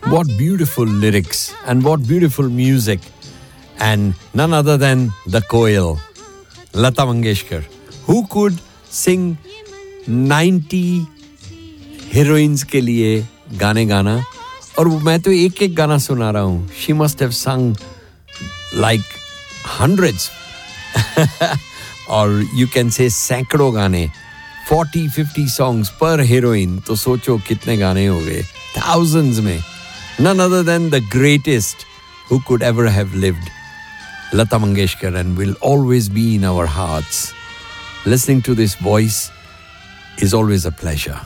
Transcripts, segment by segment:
What beautiful lyrics and what beautiful music. And none other than the Koel, Lata Mangeshkar, who could sing 90 heroines के लिए गाने गाना. और मैं तो एक-एक गाना सुना रहा हूँ. She must have sung like hundreds. Or you can say सैकड़ों गाने. 40-50 songs per heroine. तो सोचो कितने गाने हो गए. Thousands में. None other than the greatest who could ever have lived. Lata Mangeshkar, and will always be in our hearts. Listening to this voice is always a pleasure.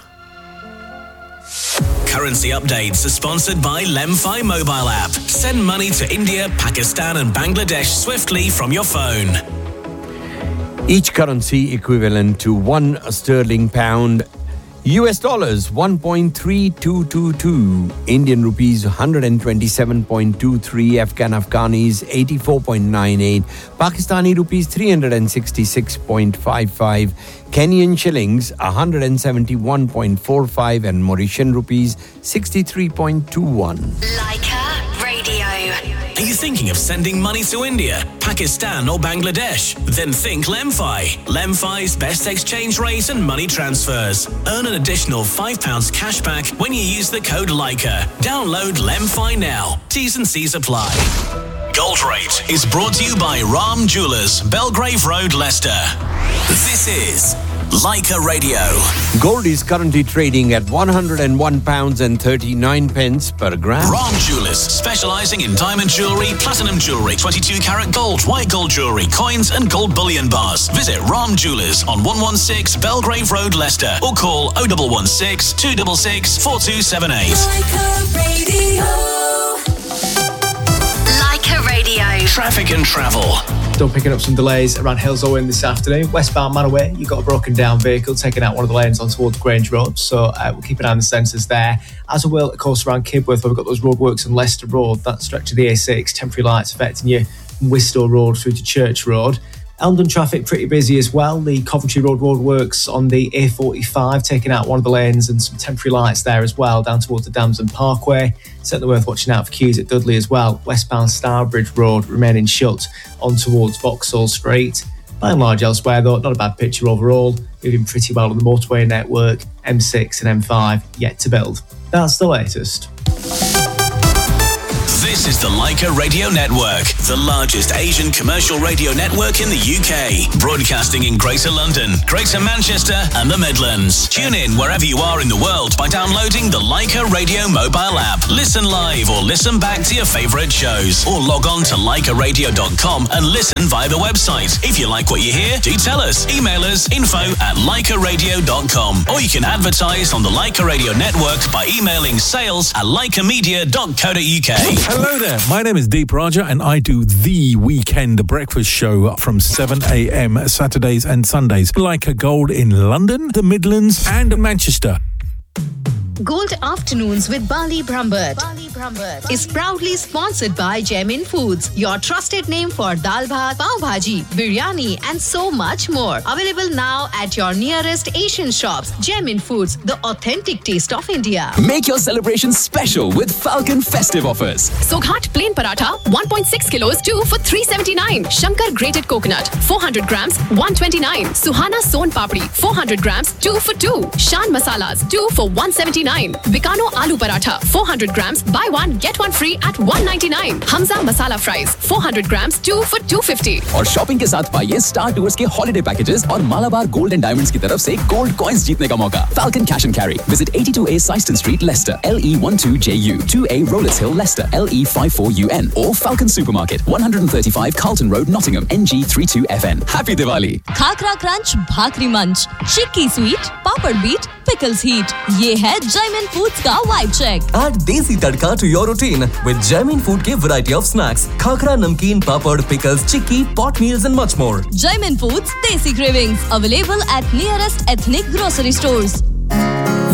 Currency updates are sponsored by Lemfi mobile app. Send money to India, Pakistan and Bangladesh swiftly from your phone. Each currency equivalent to 1 sterling pound, US dollars 1.3222, Indian rupees 127.23, Afghanis 84.98, Pakistani rupees 366.55, Kenyan shillings 171.45 and Mauritian rupees 63.21. Leica Radio. Are you thinking of sending money to India, Pakistan or Bangladesh? Then think Lemfi. Lemfi's best exchange rate and money transfers. Earn an additional £5 cashback when you use the code Leica. Download Lemfi now. T's and C's apply. Gold Rate is brought to you by Ram Jewellers, Belgrave Road, Leicester. This is Leica Radio. Gold is currently trading at £101.39 per gram. Ram Jewellers, specialising in diamond jewellery, platinum jewellery, 22 karat gold, white gold jewellery, coins and gold bullion bars. Visit Ram Jewellers on 116 Belgrave Road, Leicester, or call 0116 266 4278. Leica Radio. Leica Radio. Traffic and travel. Still picking up some delays around Hills Owen this afternoon. Westbound Manaway, you've got a broken down vehicle taking out one of the lanes on towards Grange Road, so we'll keep an eye on the sensors there. As we will, of course, around Kidworth, where we've got those roadworks on Leicester Road, that stretch of the A6, temporary lights affecting you from Wistow Road through to Church Road. Elmdon traffic pretty busy as well. The Coventry Road roadworks on the A45 taking out one of the lanes and some temporary lights there as well down towards the Damson Parkway. Certainly worth watching out for queues at Dudley as well. Westbound Starbridge Road remaining shut on towards Vauxhall Street. By and large elsewhere though, not a bad picture overall. Moving pretty well on the motorway network. M6 and M5 yet to build. That's the latest. This is the Leica Radio Network, the largest Asian commercial radio network in the UK, broadcasting in Greater London, Greater Manchester and the Midlands. Tune in wherever you are in the world by downloading the Leica Radio mobile app. Listen live or listen back to your favourite shows, or log on to leicaradio.com and listen via the website. If you like what you hear, do tell us. Email us info@leicaradio.com, or you can advertise on the Leica Radio Network by emailing sales@leicamedia.co.uk. Hello there, my name is Deep Raja and I do The Weekend Breakfast Show from 7 a.m. Saturdays and Sundays. Leica Gold in London, the Midlands and Manchester. Gold Afternoons with Bali Brambert is proudly sponsored by Gemin Foods, your trusted name for dal bhat, pav bhaji, biryani and so much more. Available now at your nearest Asian shops. Gemin Foods, the authentic taste of India. Make your celebrations special with Falcon festive offers. Soghat plain paratha 1.6 kilos 2 for 379. Shankar grated coconut 400 grams 129. Suhana son papdi 400 grams 2 for 2. Shan masalas 2 for 179. Bikano aloo paratha 400 grams buy one get one free at 199. Hamza masala fries 400 grams 2 for 250. और shopping के साथ पाइए star tours के holiday packages और Malabar gold and diamonds की तरफ से gold coins जीतने का मौका. Falcon Cash and Carry. Visit 82A Syston Street, Leicester, LE12JU, 2A Rollers Hill, Leicester, LE54UN, or Falcon Supermarket, 135 Carlton Road, Nottingham, NG32FN. Happy Diwali. Khakhra crunch, भाकरी मंच, चिक्की sweet, पापड़ beat, pickles heat. ये है Gemin Foods का vibe check. Add desi tadka to your routine with Gemin Food के variety of snacks, khakra, namkeen, papad, pickles, chikki, pot meals and much more. Gemin Foods Desi Cravings available at nearest ethnic grocery stores.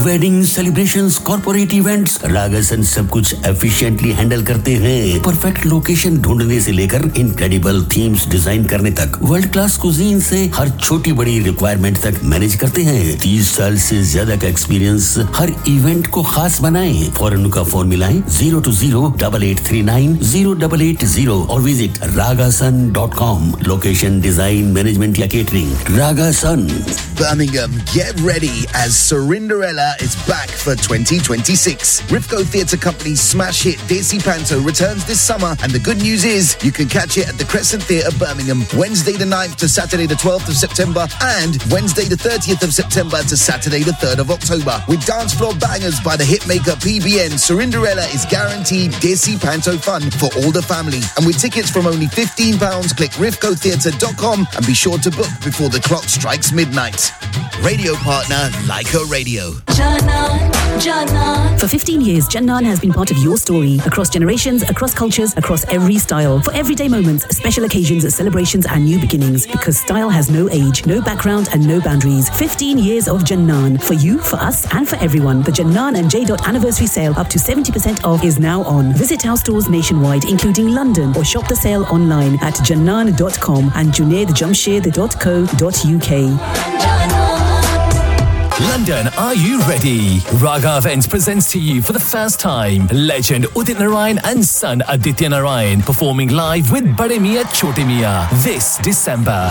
Wedding celebrations, corporate events, रागासन सब कुछ efficiently handle करते हैं। Perfect location ढूंढने से लेकर incredible themes design करने तक, world class cuisine से हर छोटी बड़ी रिक्वायरमेंट तक मैनेज करते हैं। 30 साल से ज्यादा का एक्सपीरियंस हर इवेंट को खास बनाए। फौरन उनका फोन मिलाएं 020-8839-0880 और visit ragasun.com। Location, design, management या catering, रागासन। Birmingham, get ready as Cinderella is back for 2026. Rivco Theatre Company's smash hit Desi Panto returns this summer, and the good news is you can catch it at the Crescent Theatre, Birmingham, Wednesday the 9th to Saturday the 12th of September, and Wednesday the 30th of September to Saturday the 3rd of October. With dance floor bangers by the hitmaker PBN, Cinderella is guaranteed Desi Panto fun for all the family. And with tickets from only £15, click rivcotheatre.com and be sure to book before the clock strikes midnight. Radio partner Leica Radio. For 15 years, Jannan has been part of your story. Across generations, across cultures, across every style. For everyday moments, special occasions, celebrations and new beginnings. Because style has no age, no background and no boundaries. 15 years of Jannan. For you, for us and for everyone. The Jannan and J. anniversary sale up to 70% off is now on. Visit our stores nationwide, including London, or shop the sale online at jannan.com and junaidjamshed.co.uk. London, are you ready? Raga Events presents to you for the first time legend Udit Narayan and son Aditya Narayan performing live with Bade Miyan Chote Miyan this December.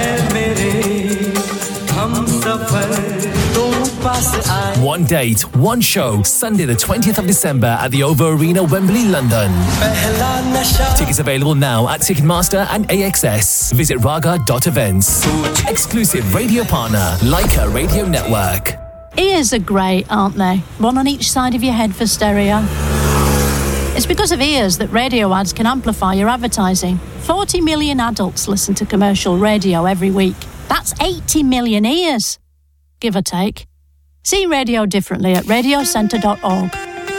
One date, one show, Sunday the 20th of December at the OVO Arena, Wembley, London. Tickets available now at Ticketmaster and AXS. Visit raga.events. Exclusive radio partner, Leica Radio Network. Ears are great, aren't they? One on each side of your head for stereo. It's because of ears that radio ads can amplify your advertising. 40 million adults listen to commercial radio every week. That's 80 million ears, give or take. See radio differently at radiocentre.org.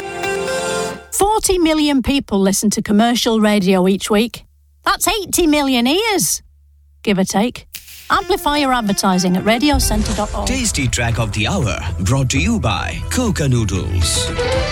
40 million people listen to commercial radio each week. That's 80 million ears, give or take. Amplify your advertising at radiocentre.org. Tasty track of the hour brought to you by Coca Noodles.